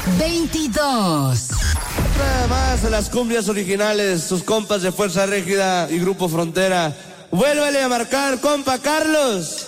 22. Nada más las cumbias originales, sus compas de Fuerza Régida y Grupo Frontera. Vuélvale a marcar, compa Carlos.